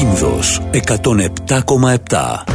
Πίνδος 107,7.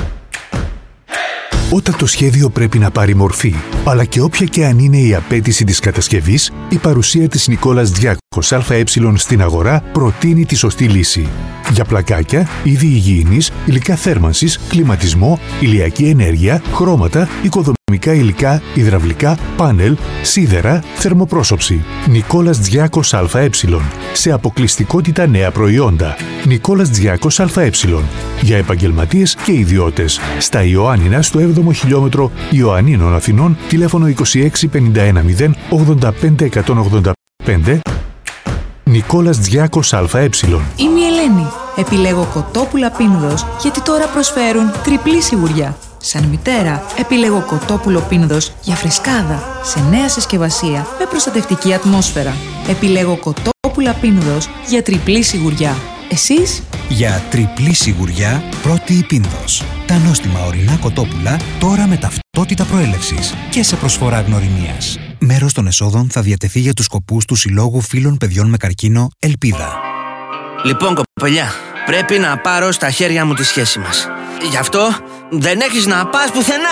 Όταν το σχέδιο πρέπει να πάρει μορφή, αλλά και όποια και αν είναι η απέτηση της κατασκευής, η παρουσία της Νικόλας Διάκος ΑΕ στην αγορά προτείνει τη σωστή λύση. Για πλακάκια, είδη υγιεινής, υλικά θέρμανσης, κλιματισμό, ηλιακή ενέργεια, χρώματα, οικοδομικά υλικά, υδραυλικά, πάνελ, σίδερα, θερμοπρόσωψη. Νικόλας Διάκος ΑΕ. Σε αποκλειστικότητα νέα προϊόντα. Νικόλας Διάκος ΑΕ. Για επαγγελματίες και ιδιώτες. Στα Ιωάννινα, στο 7ο χιλιόμετρο Ιωαννίνων Αθηνών, τηλέφωνο 26 51 0 85 185. Νικόλας Διάκος ΑΕ. Είμαι η Ελένη. Επιλέγω κοτόπουλα Πίνδος γιατί τώρα προσφέρουν τριπλή σιγουριά. Σαν μητέρα, επιλέγω κοτόπουλο Πίνδος για φρεσκάδα, σε νέα συσκευασία με προστατευτική ατμόσφαιρα. Επιλέγω κοτόπουλα Πίνδος για τριπλή σιγουριά. Εσείς? Για τριπλή σιγουριά, πρώτη η Πίνδος. Τα νόστιμα ορεινά κοτόπουλα τώρα με ταυτότητα προέλευσης και σε προσφορά γνωριμίας. Μέρος των εσόδων θα διατεθεί για τους σκοπούς του Συλλόγου Φίλων Παιδιών με Καρκίνο Ελπίδα. Λοιπόν, κοπελιά, πρέπει να πάρω στα χέρια μου τη σχέση μας. Γι' αυτό δεν έχεις να πας πουθενά.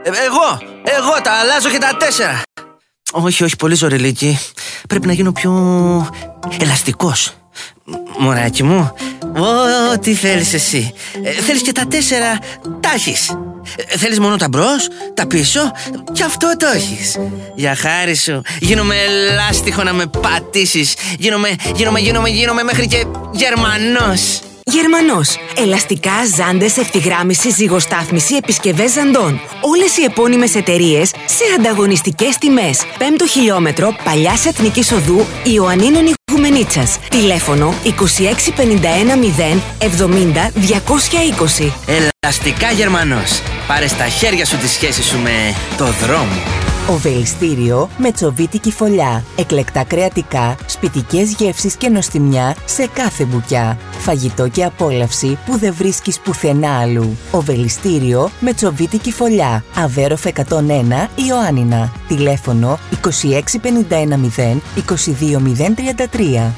Εγώ τα αλλάζω και τα 4. Όχι, πολύ ζωριλίκι. Πρέπει να γίνω πιο ελαστικός. Μωράκι μου, ό,τι θέλεις εσύ. Θέλεις και τα 4, τα έχεις. Θέλεις μόνο τα μπρος, τα πίσω, και αυτό το έχεις. Για χάρη σου, γίνομαι ελάστιχο να με πατήσεις. Γίνομαι μέχρι και Γερμανός. Γερμανός. Ελαστικά, ζάντες, ευθυγράμμιση, ζυγοστάθμιση, επισκευές ζαντών. Όλες οι επώνυμες εταιρείες σε ανταγωνιστικές τιμές. 5ο χιλιόμετρο Παλιάς Εθνικής Οδού Ιωαννίνων Ιγουμενίτσας. Τηλέφωνο 26 51 0 70 220. Ελαστικά Γερμανός. Πάρε στα χέρια σου τη σχέση σου με το δρόμο. Οβελιστήριο με τσοβίτικη φωλιά. Εκλεκτά κρεατικά, σπιτικές γεύσεις και νοστιμιά σε κάθε μπουκιά. Φαγητό και απόλαυση που δεν βρίσκεις πουθενά αλλού. Οβελιστήριο με τσοβίτικη φωλιά. Αβέροφ 101 Ιωάννινα. Τηλέφωνο 26 51 0 22 033.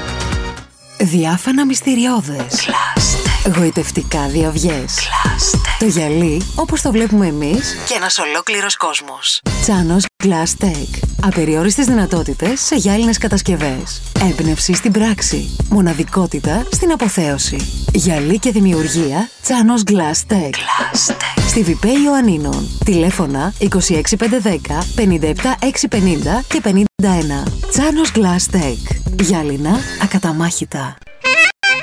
Διάφανα μυστηριώδες. Γοητευτικά διαυγές. Το γυαλί όπως το βλέπουμε εμείς και ένας ολόκληρος κόσμος. Τσάνος Glass Tech. Απεριόριστες δυνατότητες σε γυάλινες κατασκευές. Έμπνευση στην πράξη. Μοναδικότητα στην αποθέωση. Γυαλί και δημιουργία Τσάνος Glass Tech. Στη Βιπέ Ιωαννίνων. Τηλέφωνα 26 510 57 650 και 51. Τσάνος Glass Tech. Γυάλινα ακαταμάχητα.